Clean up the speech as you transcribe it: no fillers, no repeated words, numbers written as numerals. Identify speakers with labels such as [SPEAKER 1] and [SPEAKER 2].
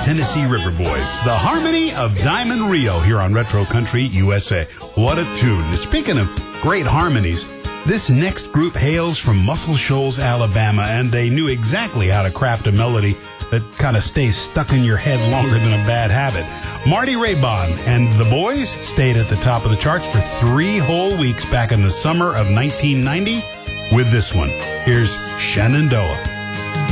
[SPEAKER 1] Tennessee River Boys, the harmony of Diamond Rio here on Retro Country USA. What a tune. Speaking of great harmonies, this next group hails from Muscle Shoals, Alabama, and they knew exactly how to craft a melody that kind of stays stuck in your head longer than a bad habit. Marty Raybon and the Boys stayed at the top of the charts for 3 whole weeks back in the summer of 1990 with this one. Here's Shenandoah.